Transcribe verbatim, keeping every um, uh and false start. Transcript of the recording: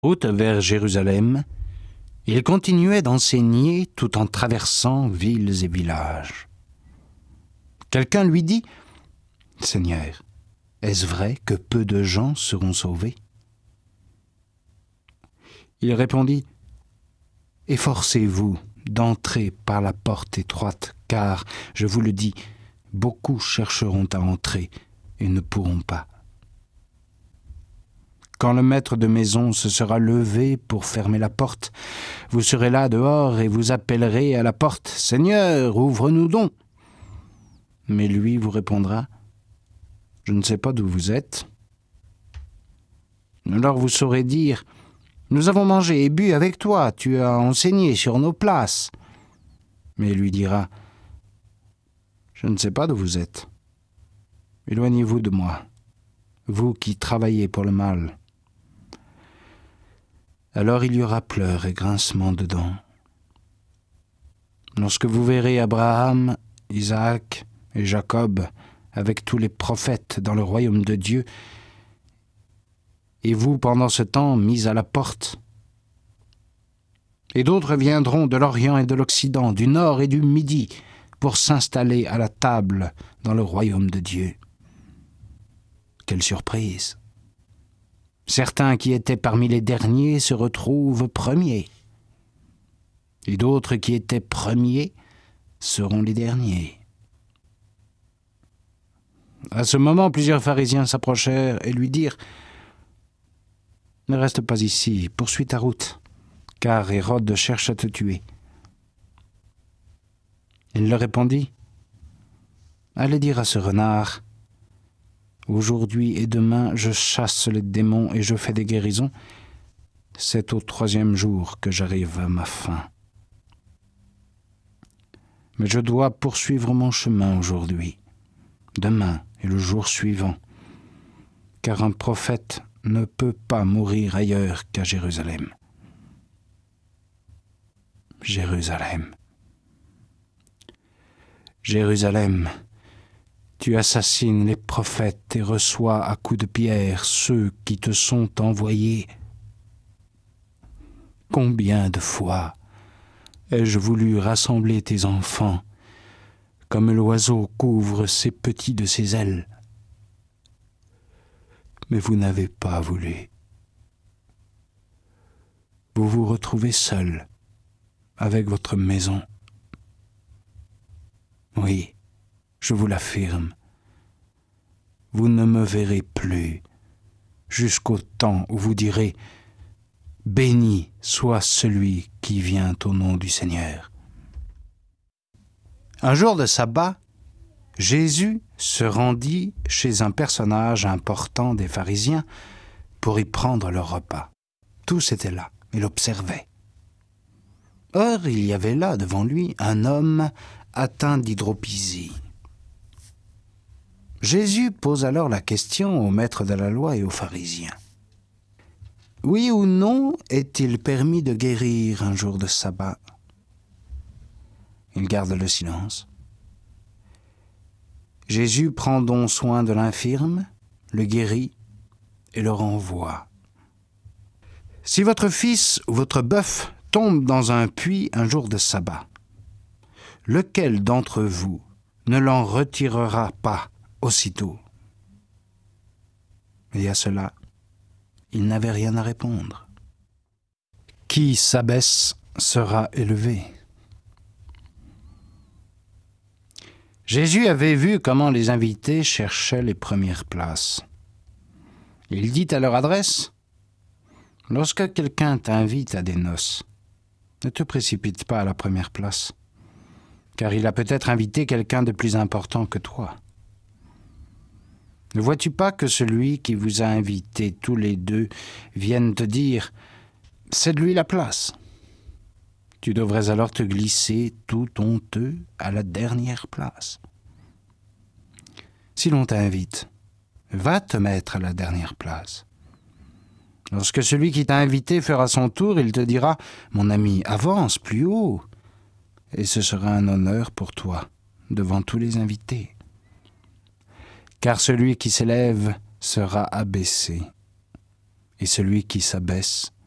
Route vers Jérusalem, il continuait d'enseigner tout en traversant villes et villages. Quelqu'un lui dit « Seigneur, est-ce vrai que peu de gens seront sauvés ?» Il répondit « Efforcez-vous d'entrer par la porte étroite, car, je vous le dis, beaucoup chercheront à entrer et ne pourront pas. » Quand le maître de maison se sera levé pour fermer la porte, vous serez là dehors et vous appellerez à la porte « Seigneur, ouvre-nous donc !» Mais lui vous répondra « Je ne sais pas d'où vous êtes. » Alors vous saurez dire « Nous avons mangé et bu avec toi, tu as enseigné sur nos places. » Mais il lui dira « Je ne sais pas d'où vous êtes. Éloignez-vous de moi, vous qui travaillez pour le mal. » Alors il y aura pleurs et grincements de dents. Lorsque vous verrez Abraham, Isaac et Jacob avec tous les prophètes dans le royaume de Dieu, et vous pendant ce temps mis à la porte, et d'autres viendront de l'Orient et de l'Occident, du Nord et du Midi, pour s'installer à la table dans le royaume de Dieu. Quelle surprise! Certains qui étaient parmi les derniers se retrouvent premiers, et d'autres qui étaient premiers seront les derniers. À ce moment, plusieurs pharisiens s'approchèrent et lui dirent « Ne reste pas ici, poursuis ta route, car Hérode cherche à te tuer. » Il leur répondit « Allez dire à ce renard, aujourd'hui et demain, je chasse les démons et je fais des guérisons. C'est au troisième jour que j'arrive à ma fin. Mais je dois poursuivre mon chemin aujourd'hui, demain et le jour suivant, car un prophète ne peut pas mourir ailleurs qu'à Jérusalem. Jérusalem. Jérusalem, tu assassines les prophètes et reçois à coups de pierre ceux qui te sont envoyés. Combien de fois ai-je voulu rassembler tes enfants, comme l'oiseau couvre ses petits de ses ailes. Mais vous n'avez pas voulu. Vous vous retrouvez seul avec votre maison. Oui, je vous l'affirme, vous ne me verrez plus jusqu'au temps où vous direz « Béni soit celui qui vient au nom du Seigneur. » Un jour de sabbat, Jésus se rendit chez un personnage important des pharisiens pour y prendre leur repas. Tous étaient là, il observait. Or, il y avait là devant lui un homme atteint d'hydropésie. Jésus pose alors la question aux maîtres de la loi et aux pharisiens. Oui ou non est-il permis de guérir un jour de sabbat? Ils gardent le silence. Jésus prend donc soin de l'infirme, le guérit et le renvoie. Si votre fils ou votre bœuf tombe dans un puits un jour de sabbat, lequel d'entre vous ne l'en retirera pas aussitôt? Et à cela, il n'avait rien à répondre. Qui s'abaisse sera élevé. Jésus avait vu comment les invités cherchaient les premières places. Il dit à leur adresse, « Lorsque quelqu'un t'invite à des noces, ne te précipite pas à la première place, car il a peut-être invité quelqu'un de plus important que toi. Ne vois-tu pas que celui qui vous a invités tous les deux vienne te dire « C'est de lui la place ». Tu devrais alors te glisser tout honteux à la dernière place. Si l'on t'invite, va te mettre à la dernière place. Lorsque celui qui t'a invité fera son tour, il te dira « Mon ami, avance plus haut ». Et ce sera un honneur pour toi devant tous les invités. Car celui qui s'élève sera abaissé, et celui qui s'abaisse